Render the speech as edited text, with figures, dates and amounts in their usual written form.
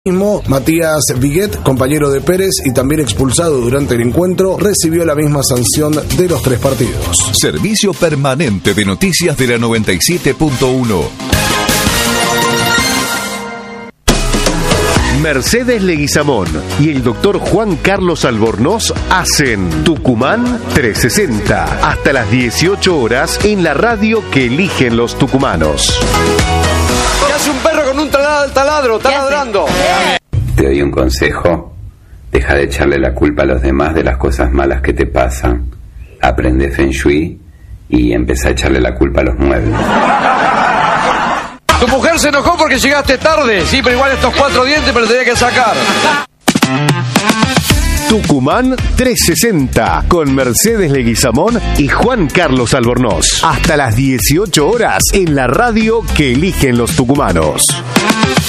Matías Viguet, compañero de Pérez y también expulsado durante el encuentro, recibió la misma sanción de los 3 partidos. Servicio permanente de noticias de la 97.1. Mercedes Leguizamón y el doctor Juan Carlos Albornoz hacen Tucumán 360 hasta las 18 horas en la radio que eligen los tucumanos. ¿Qué hace un perro con un taladro? Está ladrando. Te doy un consejo. Deja de echarle la culpa a los demás de las cosas malas que te pasan. Aprende Feng Shui y empieza a echarle la culpa a los muebles. Tu mujer se enojó porque llegaste tarde. Sí, pero igual estos 4 dientes me los tenía que sacar. Tucumán 360 con Mercedes Leguizamón y Juan Carlos Albornoz. Hasta las 18 horas en la radio que eligen los tucumanos.